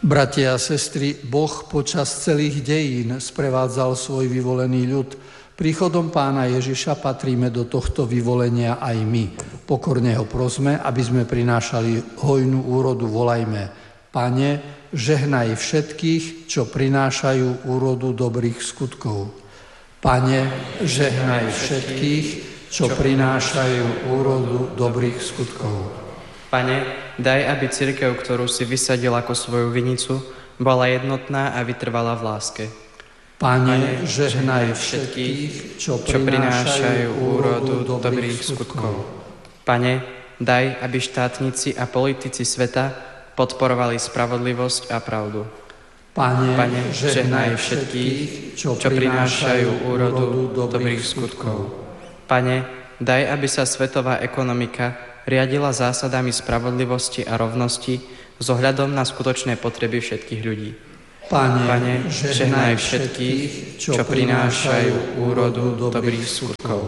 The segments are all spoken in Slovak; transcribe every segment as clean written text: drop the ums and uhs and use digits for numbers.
Bratia a sestry, Boh počas celých dejín sprevádzal svoj vyvolený ľud. Príchodom Pána Ježiša patríme do tohto vyvolenia aj my. Pokorne ho prosme, aby sme prinášali hojnú úrodu. Volajme: Pane, žehnaj všetkých, čo prinášajú úrodu dobrých skutkov. Pane, žehnaj všetkých, čo prinášajú úrodu dobrých skutkov. Pane, daj, aby cirkev, ktorú si vysadil ako svoju vinicu, bola jednotná a vytrvala v láske. Pane, žehnaj všetkých, čo prinášajú úrodu dobrých skutkov. Pane, daj, aby štátnici a politici sveta podporovali spravodlivosť a pravdu. Pane, žehnaj všetkých, čo prinášajú úrodu dobrých skutkov. Pane, daj, aby sa svetová ekonomika riadila zásadami spravodlivosti a rovnosti s ohľadom na skutočné potreby všetkých ľudí. Pane, žehnaj všetkých, čo prinášajú úrodu dobrých skutkov.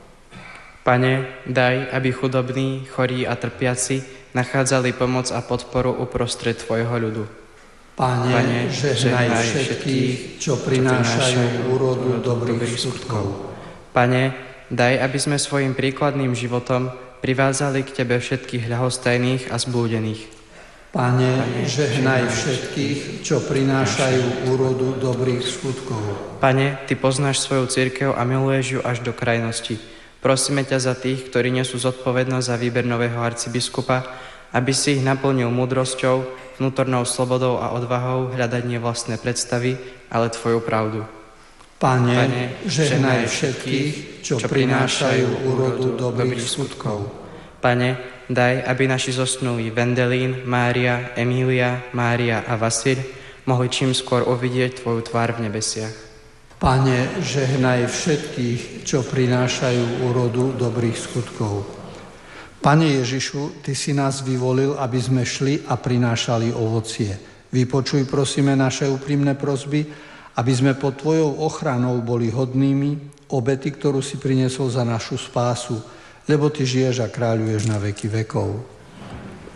Pane, daj, aby chudobní, chorí a trpiaci nachádzali pomoc a podporu uprostred Tvojho ľudu. Pane, žehnaj všetkých, čo prinášajú úrodu dobrých skutkov. Pane, daj, aby sme svojim príkladným životom privádzali k Tebe všetkých ľahostajných a zblúdených. Pane, žehnaj všetkých, čo prinášajú úrodu dobrých skutkov. Pane, Ty poznáš svoju cirkev a miluješ ju až do krajnosti. Prosíme ťa za tých, ktorí nesú zodpovednosť za výber nového arcibiskupa, aby si ich naplnil múdrosťou, vnútornou slobodou a odvahou hľadať nie vlastné predstavy, ale Tvoju pravdu. Pane, žehnaj všetkých, čo prinášajú úrodu dobrých skutkov. Pane, daj, aby naši zosnulí Vendelín, Mária, Emília, Mária a Vasil mohli čím skôr uvidieť Tvoju tvár v nebesiach. Pane, žehnaj všetkých, čo prinášajú úrodu dobrých skutkov. Pane Ježišu, Ty si nás vyvolil, aby sme šli a prinášali ovocie. Vypočuj, prosíme, naše úprimné prosby, aby sme pod Tvojou ochranou boli hodnými obety, ktorú si priniesol za našu spásu, lebo Ty žiješ a kráľuješ na veky vekov.